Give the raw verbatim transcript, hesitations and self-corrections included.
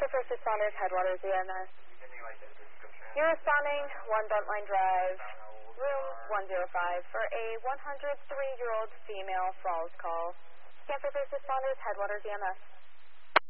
Cancer First Responders, Headwaters E M S. You're responding, one Buntline Drive, room one oh five, for a one hundred three-year-old female falls call. Cancer First Responders, Headwaters E M S.